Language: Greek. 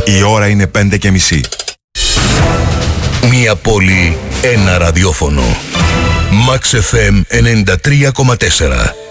Η ώρα είναι 5:30. Μια πόλη, ένα ραδιόφωνο. Max FM 93,4.